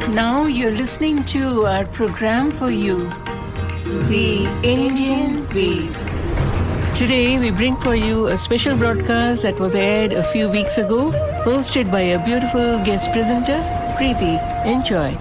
Now you're listening to our program for you, The Indian Wave. Today we bring for you a special broadcast that was aired a few weeks ago, hosted by a beautiful guest presenter, Preeti. Enjoy.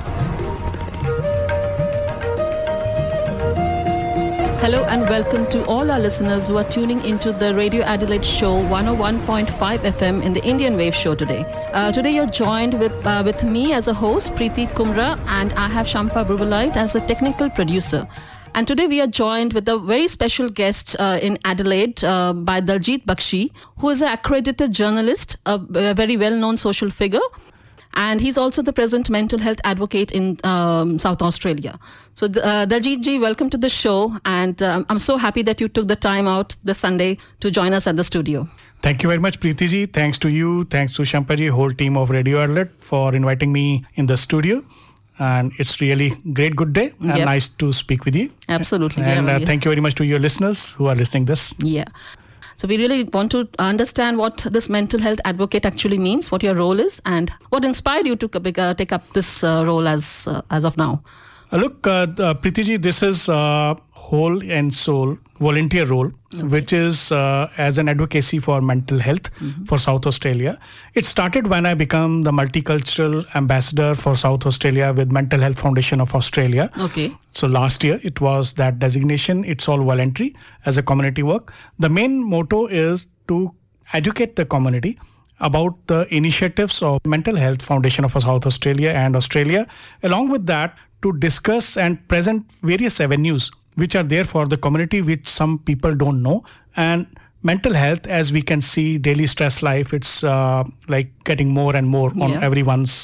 Hello and welcome to all our listeners who are tuning into the Radio Adelaide show 101.5 FM in the Indian Wave show today. Today you're joined with me as a host, Preeti Kumra, and I have Shampa Brubelite as a technical producer. And today we are joined with a very special guest in Adelaide by Daljit Bakshi, who is an accredited journalist, a very well-known social figure. And he's also the present mental health advocate in South Australia. So Daljit ji, welcome to the show. And I'm so happy that you took the time out this Sunday to join us at the studio. Thank you very much, Preeti ji. Thanks to you. Thanks to Shampa ji, whole team of Radio Adelaide for inviting me in the studio. And it's really great, good day. And nice to speak with you. Absolutely. And thank you very much to your listeners who are listening this. Yeah. So we really want to understand what this mental health advocate actually means, what your role is, and what inspired you to take up this role as of now. Look, Preeti ji, this is whole and soul volunteer role, which is as an advocacy for mental health for South Australia. It started when I became the multicultural ambassador for South Australia with Mental Health Foundation of Australia. Okay. So last year it was that designation. It's all voluntary as a community work. The main motto is to educate the community about the initiatives of Mental Health Foundation of South Australia and Australia. Along with that, to discuss and present various avenues which are there for the community, which some people don't know. And mental health, as we can see, daily stress life, it's like getting more and more on everyone's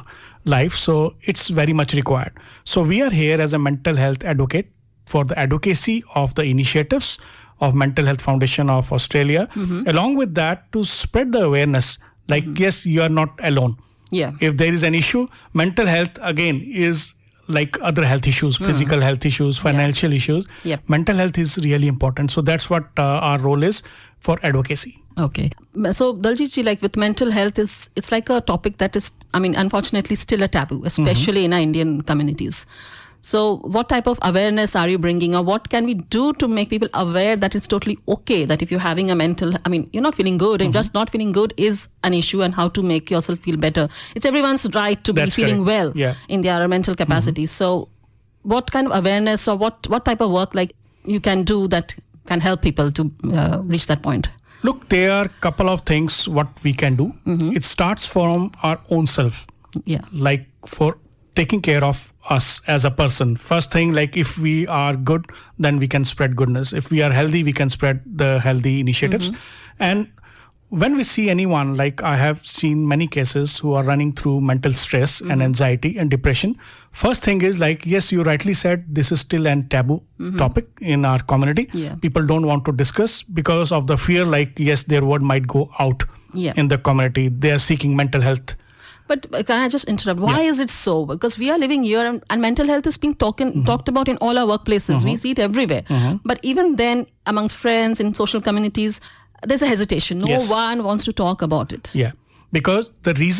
life. So it's very much required. So we are here as a mental health advocate for the advocacy of the initiatives of Mental Health Foundation of Australia. Along with that, to spread the awareness, like, yes, you are not alone. Yeah. If there is an issue, mental health, again, is like other health issues, physical health issues, financial issues. Yep. Mental health is really important. So that's what our role is for advocacy. Okay. So Daljit ji, like with mental health, it's like a topic that is, unfortunately still a taboo, especially in our Indian communities. So what type of awareness are you bringing, or what can we do to make people aware that it's totally okay, that if you're having a you're not feeling good, and just not feeling good is an issue, and how to make yourself feel better. It's everyone's right to be feeling well in their mental capacity. So what kind of awareness, or what type of work like you can do that can help people to reach that point? Look, there are a couple of things what we can do. It starts from our own self. Yeah. Like for taking care of us as a person. First thing, like if we are good, then we can spread goodness. If we are healthy, we can spread the healthy initiatives. And when we see anyone, like I have seen many cases who are running through mental stress and anxiety and depression. First thing is like, yes, you rightly said, this is still a taboo topic in our community. Yeah. People don't want to discuss because of the fear, like, yes, their word might go out in the community. They are seeking mental health. But can I just interrupt? Why is it so? Because we are living here, and mental health is being talked about in all our workplaces. We see it everywhere. But even then, among friends in social communities, there's a hesitation. No one wants to talk about it. Yeah. Because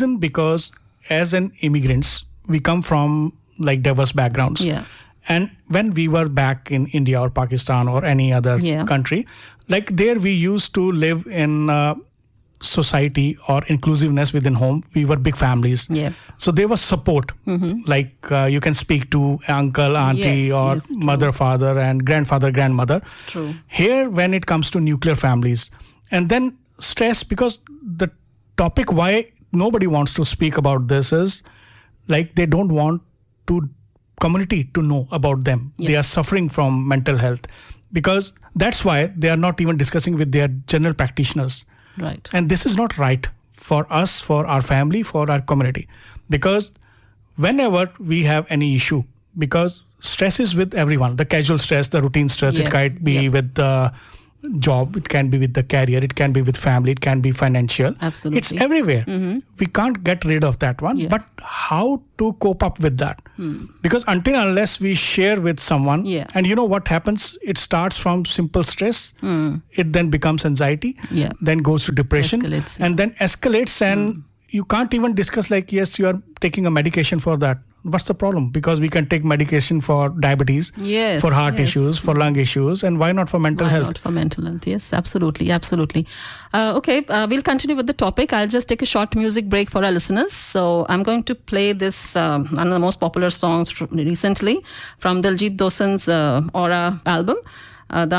as an immigrants, we come from like diverse backgrounds. Yeah. And when we were back in India or Pakistan or any other country, like there we used to live in society or inclusiveness within home. We were big families. Yeah. So there was support. Like you can speak to uncle, auntie, or mother, father, and grandfather, grandmother. True. Here, when it comes to nuclear families, and then stress, because the topic why nobody wants to speak about this is like they don't want to community to know about them. They are suffering from mental health, because that's why they are not even discussing with their general practitioners. Right. And this is not right for us, for our family, for our community. Because whenever we have any issue, because stress is with everyone, the casual stress, the routine stress, it might be with the job, it can be with the career, it can be with family, it can be financial. Absolutely. It's everywhere. We can't get rid of that one. But how to cope up with that? Because until unless we share with someone, and you know what happens, it starts from simple stress, it then becomes anxiety, then goes to depression, escalates, and then escalates, and you can't even discuss like, yes, you are taking a medication for that. What's the problem? Because we can take medication for diabetes, Yes, for heart yes. issues, for lung issues, and why not for mental Why health? not for mental health? Yes, absolutely, absolutely. Okay, we'll continue with the topic. I'll just take a short music break for our listeners. So I'm going to play this one of the most popular songs recently from Diljit Dosanjh's Aura album. The